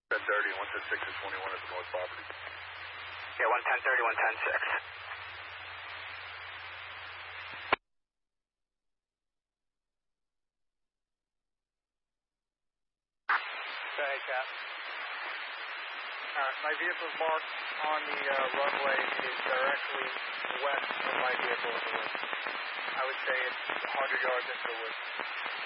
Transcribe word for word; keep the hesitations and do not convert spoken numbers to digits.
ten thirty, one ten six and twenty-one at the north property. Yeah, one ten thirty, one ten six. Hey, Cap. Alright, my vehicle's marked on the uh, runway. It is directly west of my vehicle in the woods. I would say it's one hundred yards into the woods.